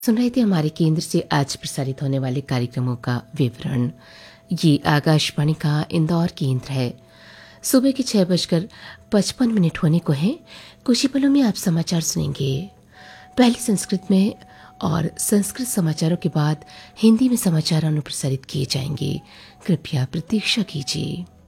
सुन रहे थे हमारे केंद्र से आज प्रसारित होने वाले कार्यक्रमों का विवरण। ये आकाशवाणी का इंदौर केंद्र है। सुबह के 6:55 होने को हैं। कुछ ही पलों में आप समाचार सुनेंगे, पहले संस्कृत में और संस्कृत समाचारों के बाद हिंदी में समाचार अनुप्रसारित किए जाएंगे। कृपया प्रतीक्षा कीजिए।